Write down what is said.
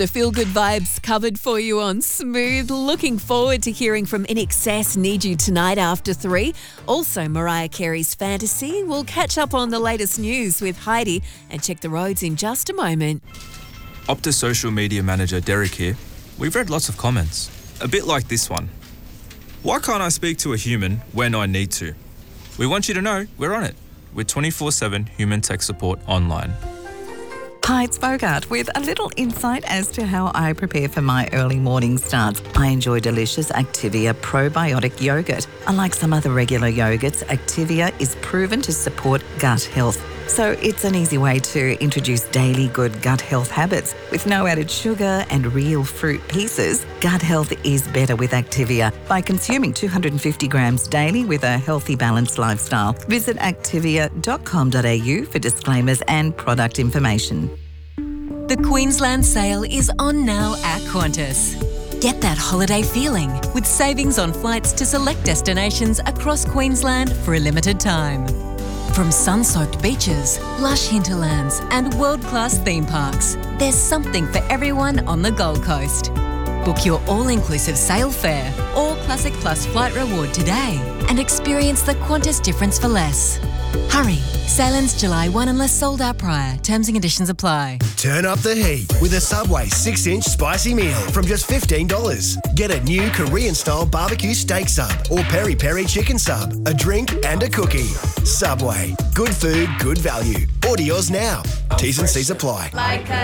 The Feel Good Vibes covered for you on Smooth. Looking forward to hearing from INXS Need You Tonight after 3. Also, Mariah Carey's Fantasy. We'll catch up on the latest news with Heidi and check the roads in just a moment. Optus social media manager Derek here. We've read lots of comments, a bit like this one. Why can't I speak to a human when I need to? We want you to know we're on it with 24/7 human tech support online. Hi, it's Bogart with a little insight as to how I prepare for my early morning starts. I enjoy delicious Activia probiotic yogurt. Unlike some other regular yogurts, Activia is proven to support gut health. So it's an easy way to introduce daily good gut health habits. With no added sugar and real fruit pieces, gut health is better with Activia by consuming 250 grams daily with a healthy, balanced lifestyle. Visit activia.com.au for disclaimers and product information. The Queensland sale is on now at Qantas. Get that holiday feeling with savings on flights to select destinations across Queensland for a limited time. From sun-soaked beaches, lush hinterlands and world-class theme parks, there's something for everyone on the Gold Coast. Book your all-inclusive sail fare or Classic Plus flight reward today and experience the Qantas difference for less. Hurry! Sail ends July 1 unless sold out prior. Terms and conditions apply. Turn up the heat with a Subway 6-inch spicy meal from just $15. Get a new Korean-style barbecue steak sub or peri-peri chicken sub, a drink and a cookie. Subway. Good food, good value. Order yours now. T's and C's apply.